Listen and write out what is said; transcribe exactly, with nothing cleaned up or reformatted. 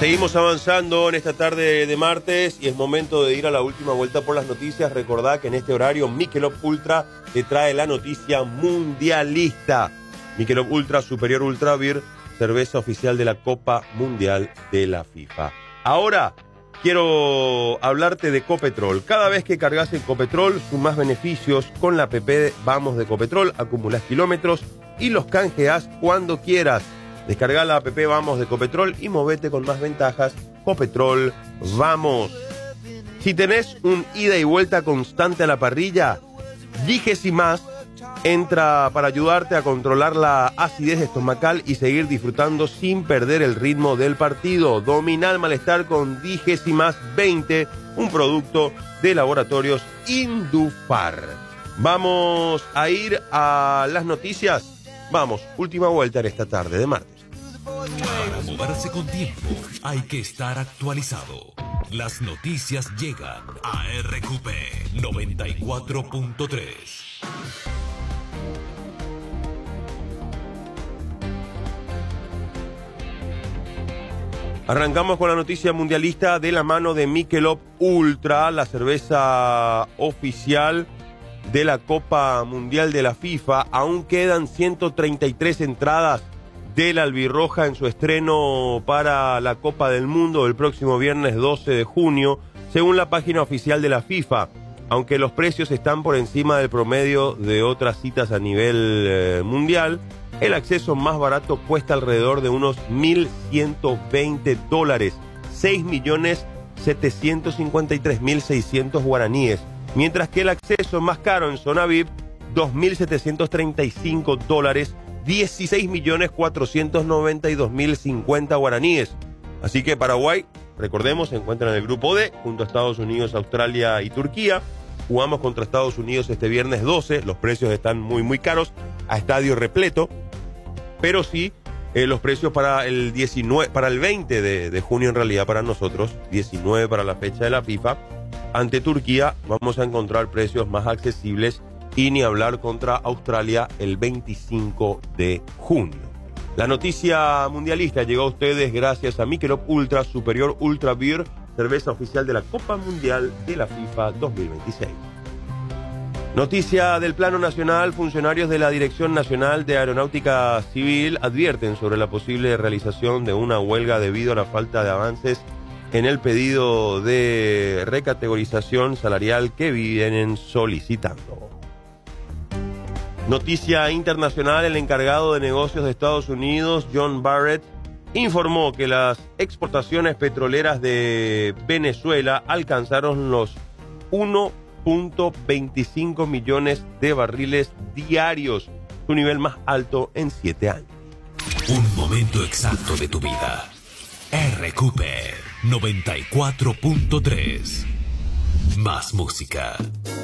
Seguimos avanzando en esta tarde de martes y es momento de ir a la última vuelta por las noticias. Recordá que en este horario Michelob Ultra te trae la noticia mundialista. Michelob Ultra Superior Ultra Beer, cerveza oficial de la Copa Mundial de la FIFA. Ahora quiero hablarte de Copetrol. Cada vez que cargas en Copetrol, sumás beneficios. Con la app Vamos de Copetrol, acumulás kilómetros y los canjeás cuando quieras. Descarga la app Vamos de Copetrol y movete con más ventajas. Copetrol, vamos. Si tenés un ida y vuelta constante a la parrilla, Digesimás entra para ayudarte a controlar la acidez estomacal y seguir disfrutando sin perder el ritmo del partido. Domina el malestar con Digesimás veinte, un producto de Laboratorios Indufar. Vamos a ir a las noticias. Vamos, última vuelta en esta tarde de martes. Para moverse con tiempo hay que estar actualizado. Las noticias llegan a R Q P noventa y cuatro punto tres. Arrancamos con la noticia mundialista de la mano de Michelob Ultra, la cerveza oficial de la Copa Mundial de la FIFA. Aún quedan ciento treinta y tres entradas de la albirroja en su estreno para la Copa del Mundo el próximo viernes doce de junio, según la página oficial de la FIFA. Aunque los precios están por encima del promedio de otras citas a nivel eh, mundial, el acceso más barato cuesta alrededor de unos mil ciento veinte dólares, seis millones setecientos cincuenta y tres mil seiscientos guaraníes, mientras que el acceso más caro en zona V I P, dos mil setecientos treinta y cinco dólares, dieciséis millones cuatrocientos noventa y dos mil cincuenta guaraníes. Así que Paraguay, recordemos, se encuentra en el grupo D, junto a Estados Unidos, Australia y Turquía. Jugamos contra Estados Unidos este viernes doce, los precios están muy muy caros, a estadio repleto, pero sí, eh, los precios para el diecinueve, para el veinte de, de junio en realidad para nosotros, diecinueve para la fecha de la FIFA, ante Turquía vamos a encontrar precios más accesibles y ni hablar contra Australia el veinticinco de junio. La noticia mundialista llegó a ustedes gracias a Michelob Ultra Superior Ultra Beer, cerveza oficial de la Copa Mundial de la FIFA dos mil veintiséis. Noticia del plano nacional, funcionarios de la Dirección Nacional de Aeronáutica Civil advierten sobre la posible realización de una huelga debido a la falta de avances en el pedido de recategorización salarial que vienen solicitando. Noticia internacional, el encargado de negocios de Estados Unidos, John Barrett, informó que las exportaciones petroleras de Venezuela alcanzaron los uno punto veinticinco millones de barriles diarios, su nivel más alto en siete años. Un momento exacto de tu vida. R Q P noventa y cuatro punto tres. Más música.